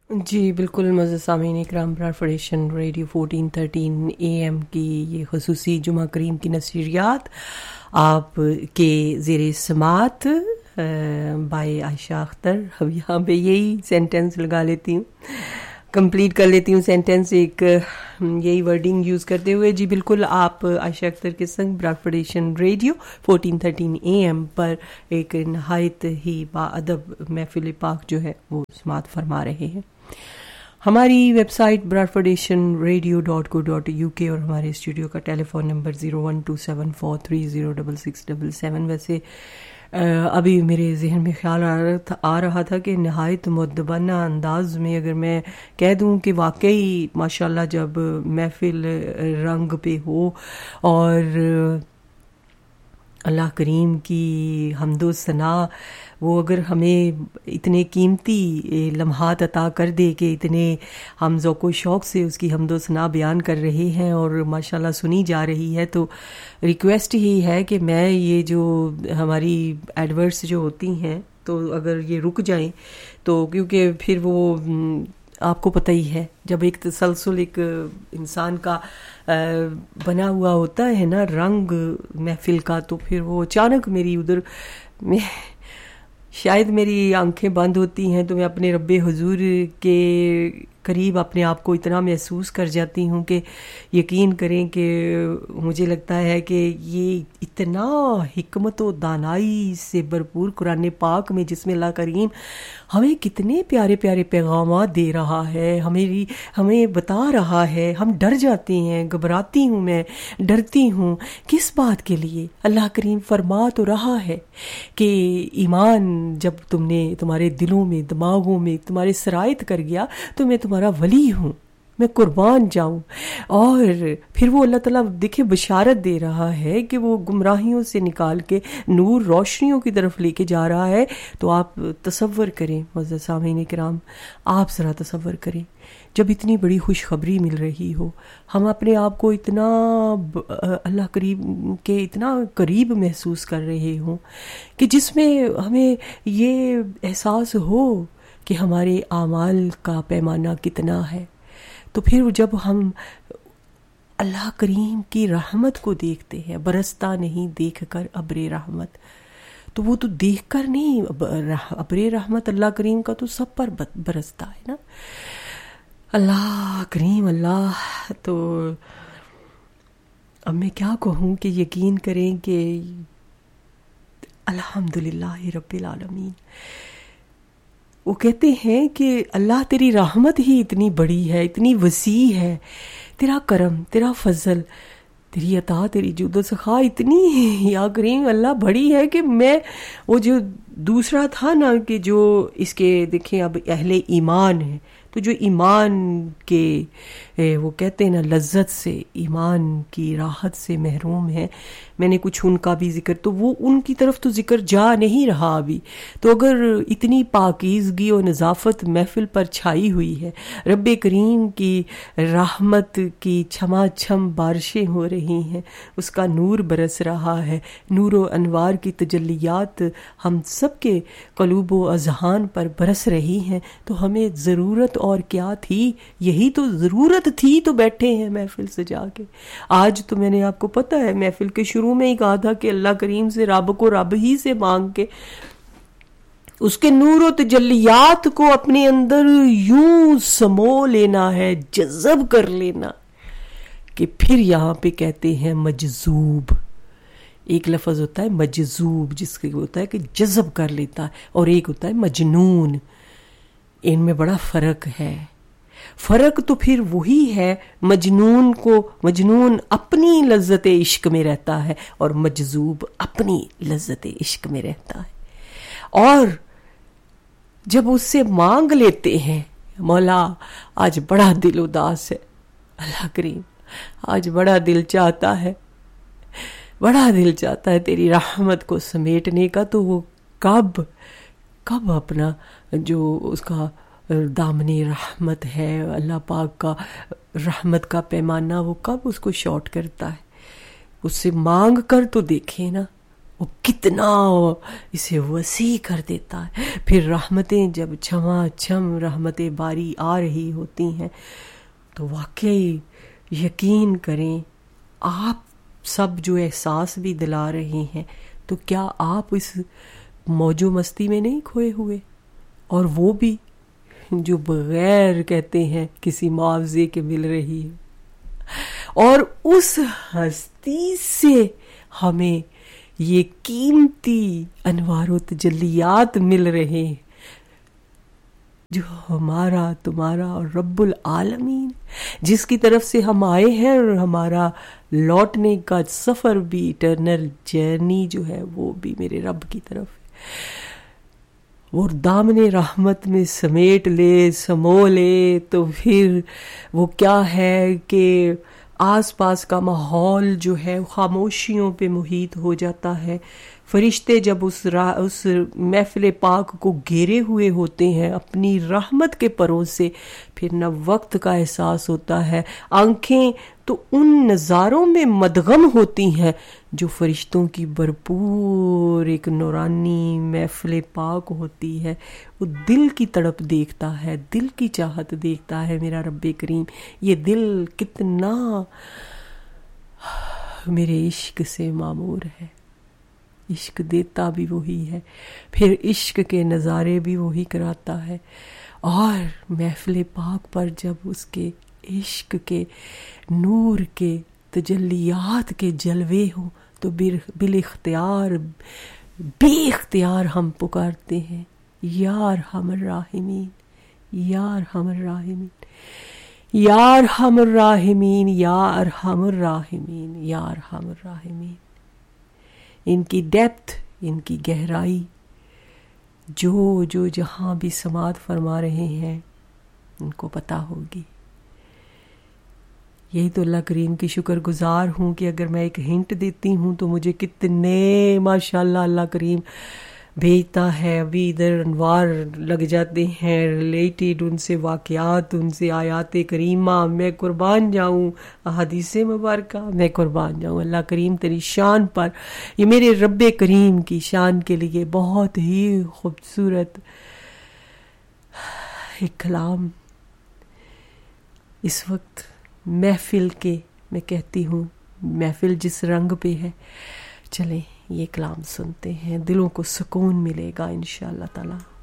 جی بالکل معزز سامعین اکرام، براڈ فیڈریشن ریڈیو 1413 AM کی یہ خصوصی جمعہ کریم کی نشریات آپ کے زیر سماعت بائے عائشہ اختر. اب یہاں پہ یہی سینٹنس لگا لیتی ہوں، کمپلیٹ کر لیتی ہوں سینٹنس ایک یہی ورڈنگ یوز کرتے ہوئے. جی بالکل، آپ عائشہ اختر کے سنگ براڈ فیڈریشن ریڈیو 1413 AM پر ایک نہایت ہی باادب محفل پاک جو ہے وہ سماعت فرما رہے ہیں. ہماری ویب سائٹ broadfoundationradio.co.uk اور ہمارے اسٹوڈیو کا ٹیلی فون نمبر 01274306677. ویسے ابھی میرے ذہن میں خیال آ رہا تھا کہ نہایت مؤدبانہ انداز میں اگر میں کہہ دوں کہ واقعی ماشاءاللہ جب محفل رنگ پہ ہو اور اللہ کریم کی حمد و ثنا وہ اگر ہمیں اتنے قیمتی لمحات عطا کر دے کہ اتنے ہم ذوق و شوق سے اس کی حمد و ثنا بیان کر رہے ہیں اور ماشاءاللہ سنی جا رہی ہے، تو ریکویسٹ ہی ہے کہ میں یہ جو ہماری ایڈورٹس جو ہوتی ہیں تو اگر یہ رک جائیں تو، کیونکہ پھر وہ آپ کو پتہ ہی ہے جب ایک تسلسل ایک انسان کا بنا ہوا ہوتا ہے نا رنگ محفل کا، تو پھر وہ اچانک میری ادھر میں شاید میری آنکھیں بند ہوتی ہیں تو میں اپنے رب حضور کے قریب اپنے آپ کو اتنا محسوس کر جاتی ہوں کہ یقین کریں کہ مجھے لگتا ہے کہ یہ اتنا حکمت و دانائی سے بھرپور قرآن پاک میں جس میں اللہ کریم ہمیں کتنے پیارے پیارے پیغامات دے رہا ہے، ہمیں بتا رہا ہے. ہم ڈر جاتے ہیں، گھبراتی ہوں، میں ڈرتی ہوں کس بات کے لیے؟ اللہ کریم فرما تو رہا ہے کہ ایمان جب تمہارے دلوں میں دماغوں میں تمہارے سرایت کر گیا تو میں تمہارا ولی ہوں، میں قربان جاؤں. اور پھر وہ اللہ تعالیٰ دیکھے بشارت دے رہا ہے کہ وہ گمراہیوں سے نکال کے نور روشنیوں کی طرف لے کے جا رہا ہے. تو آپ تصور کریں معزز سامعین کرام، آپ ذرا تصور کریں جب اتنی بڑی خوشخبری مل رہی ہو، ہم اپنے آپ کو اتنا اللہ کریم کے اتنا قریب محسوس کر رہے ہوں کہ جس میں ہمیں یہ احساس ہو کہ ہمارے اعمال کا پیمانہ کتنا ہے. تو پھر جب ہم اللہ کریم کی رحمت کو دیکھتے ہیں، برستا نہیں دیکھ کر ابر رحمت، تو وہ تو دیکھ کر نہیں، ابر رحمت اللہ کریم کا تو سب پر برستا ہے نا. اللہ کریم اللہ. تو اب میں کیا کہوں کہ یقین کریں کہ الحمدللہ رب العالمین. وہ کہتے ہیں کہ اللہ تیری رحمت ہی اتنی بڑی ہے، اتنی وسیع ہے، تیرا کرم، تیرا فضل، تیری عطا، تیری جود و سخا اتنی یا کریم اللہ بڑی ہے کہ میں وہ جو دوسرا تھا نا کہ جو اس کے دیکھیں اب اہل ایمان ہے تو جو ایمان کے وہ کہتے ہیں نا لذت سے، ایمان کی راحت سے محروم ہے، میں نے کچھ ان کا بھی ذکر، تو وہ ان کی طرف تو ذکر جا نہیں رہا ابھی. تو اگر اتنی پاکیزگی و نظافت محفل پر چھائی ہوئی ہے، رب کریم کی رحمت کی چھما چھم بارشیں ہو رہی ہیں، اس کا نور برس رہا ہے، نور و انوار کی تجلیات ہم سب کے قلوب و اذہان پر برس رہی ہیں، تو ہمیں ضرورت اور کیا تھی؟ یہی تو ضرورت تھی تو بیٹھے ہیں محفل سجا کے. آج تو میں نے آپ کو پتہ ہے محفل کے شروع میں ہی کہا تھا کہ اللہ کریم سے رب کو رب ہی سے مانگ کے اس کے نور و تجلیات کو اپنے اندر یوں سمو لینا ہے، جذب کر لینا، کہ پھر یہاں پہ کہتے ہیں مجذوب. ایک لفظ ہوتا ہے مجذوب جس کے ہوتا ہے کہ جذب کر لیتا ہے، اور ایک ہوتا ہے مجنون. ان میں بڑا فرق ہے. فرق تو پھر وہی ہے، مجنون اپنی لذت عشق میں رہتا ہے اور مجذوب اپنی لذت عشق میں رہتا ہے. اور جب اس سے مانگ لیتے ہیں مولا آج بڑا دل اداس ہے، اللہ کریم آج بڑا دل چاہتا ہے تیری رحمت کو سمیٹنے کا، تو وہ کب اپنا جو اس کا دامن رحمت ہے اللہ پاک کا رحمت کا پیمانہ وہ کب اس کو شارٹ کرتا ہے. اس سے مانگ کر تو دیکھیں نا، وہ کتنا اسے وسیع کر دیتا ہے. پھر رحمتیں جب چھما چھم رحمتیں باری آ رہی ہوتی ہیں تو واقعی یقین کریں آپ سب جو احساس بھی دلا رہے ہیں تو کیا آپ اس موج و مستی میں نہیں کھوئے ہوئے؟ اور وہ بھی جو بغیر کہتے ہیں کسی معاوضے کے مل رہی ہے، اور اس ہستی سے ہمیں یہ قیمتی انوار و تجلیات مل رہے ہیں جو ہمارا تمہارا اور رب العالمین جس کی طرف سے ہم آئے ہیں، اور ہمارا لوٹنے کا سفر بھی ایٹرنل جرنی جو ہے وہ بھی میرے رب کی طرف ہے. وہ دامن رحمت میں سمیٹ لے سمو لے تو پھر وہ کیا ہے کہ آس پاس کا ماحول جو ہے خاموشیوں پہ محیط ہو جاتا ہے. فرشتے جب اس محفل پاک کو گھیرے ہوئے ہوتے ہیں اپنی رحمت کے پروں سے، پھر نہ وقت کا احساس ہوتا ہے. آنکھیں تو ان نظاروں میں مدغم ہوتی ہیں جو فرشتوں کی بھرپور ایک نورانی محفل پاک ہوتی ہے. وہ دل کی تڑپ دیکھتا ہے، دل کی چاہت دیکھتا ہے. میرا رب کریم یہ دل کتنا میرے عشق سے معمور ہے. عشق دیتا بھی وہی ہے، پھر عشق کے نظارے بھی وہی کراتا ہے. اور محفل پاک پر جب اس کے عشق کے نور کے تجلیات کے جلوے ہوں تو بالاختیار بے اختیار ہم پکارتے ہیں یا ارحم الراحمین، یا ارحم الراحمین، یا ارحم الراحمین، یا ارحم الراحمین، یا ارحم الراحمین. ان کی ڈیپتھ، ان کی گہرائی جو جہاں بھی سماعت فرما رہے ہیں ان کو پتہ ہوگی. یہی تو اللہ کریم کی شکر گزار ہوں کہ اگر میں ایک ہنٹ دیتی ہوں تو مجھے کتنے ماشاءاللہ اللہ کریم بھیجتا ہے. ابھی ادھر انوار لگ جاتے ہیں ریلیٹڈ ان سے واقعات، ان سے آیات کریمہ. میں قربان جاؤں احادیث مبارکہ، میں قربان جاؤں اللہ کریم تیری شان پر. یہ میرے رب کریم کی شان کے لیے بہت ہی خوبصورت ایک کلام اس وقت محفل کے، میں کہتی ہوں محفل جس رنگ پہ ہے، چلیں یہ کلام سنتے ہیں، دلوں کو سکون ملے گا انشاءاللہ تعالی.